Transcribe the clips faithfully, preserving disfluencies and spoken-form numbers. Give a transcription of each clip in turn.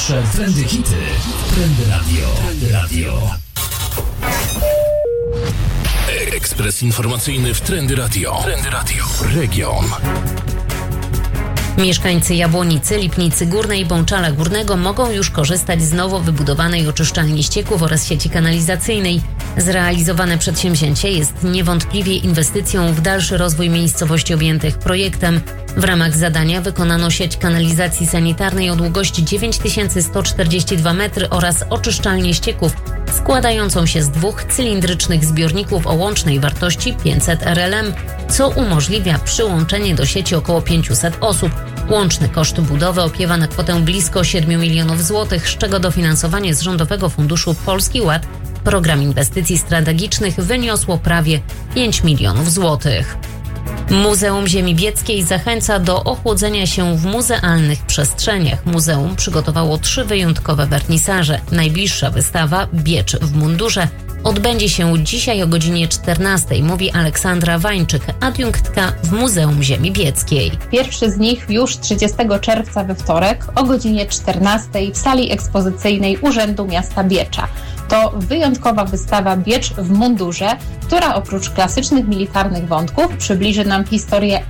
Najświeższe trendy hity. Trendy Radio. Trendy Radio. Ekspres informacyjny w Trendy Radio. Trendy Radio. Region. Mieszkańcy Jabłonicy, Lipnicy Górnej i Bączala Górnego mogą już korzystać z nowo wybudowanej oczyszczalni ścieków oraz sieci kanalizacyjnej. Zrealizowane przedsięwzięcie jest niewątpliwie inwestycją w dalszy rozwój miejscowości objętych projektem. W ramach zadania wykonano sieć kanalizacji sanitarnej o długości dziewięć tysięcy sto czterdzieści dwa metry oraz oczyszczalnię ścieków składającą się z dwóch cylindrycznych zbiorników o łącznej wartości pięćset R L M, co umożliwia przyłączenie do sieci około pięciuset osób. Łączny koszt budowy opiewa na kwotę blisko siedmiu milionów złotych, z czego dofinansowanie z Rządowego Funduszu Polski Ład, Program Inwestycji Strategicznych, wyniosło prawie pięć milionów złotych. Muzeum Ziemi Bieckiej zachęca do ochłodzenia się w muzealnych przestrzeniach. Muzeum przygotowało trzy wyjątkowe wernisaże. Najbliższa wystawa Biecz w mundurze odbędzie się dzisiaj o godzinie czternastej, mówi Aleksandra Wańczyk, adiunktka w Muzeum Ziemi Bieckiej. Pierwszy z nich już trzydziestego czerwca we wtorek o godzinie czternastej w sali ekspozycyjnej Urzędu Miasta Biecza. To wyjątkowa wystawa Biecz w mundurze, która oprócz klasycznych militarnych wątków przybliży nam historie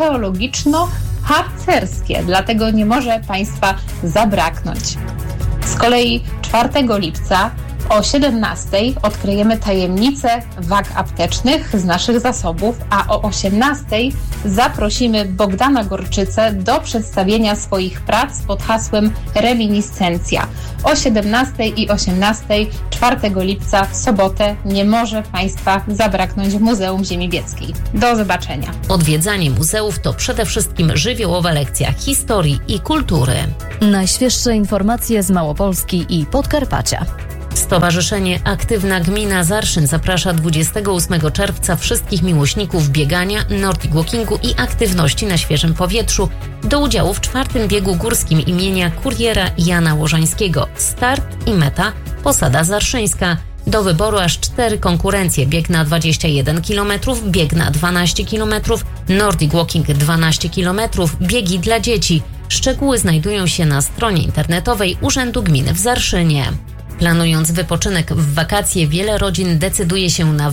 archeologiczno-harcerskie, dlatego nie może Państwa zabraknąć. Z kolei czwartego lipca o siedemnastej odkryjemy tajemnice wag aptecznych z naszych zasobów, a o osiemnastej zaprosimy Bogdana Gorczycę do przedstawienia swoich prac pod hasłem Reminiscencja. O siedemnastej i osiemnastej czwartego lipca w sobotę nie może Państwa zabraknąć w Muzeum Ziemi Bieckiej. Do zobaczenia. Odwiedzanie muzeów to przede wszystkim żywiołowa lekcja historii i kultury. Najświeższe informacje z Małopolski i Podkarpacia. Stowarzyszenie Aktywna Gmina Zarszyn zaprasza dwudziestego ósmego czerwca wszystkich miłośników biegania, nordic walkingu i aktywności na świeżym powietrzu do udziału w czwartym biegu górskim imienia kuriera Jana Łożańskiego. Start i meta Posada Zarszyńska. Do wyboru aż cztery konkurencje: bieg na dwadzieścia jeden kilometrów, bieg na dwanaście kilometrów, nordic walking dwanaście kilometrów, biegi dla dzieci. Szczegóły znajdują się na stronie internetowej Urzędu Gminy w Zarszynie. Planując wypoczynek w wakacje, wiele rodzin decyduje się na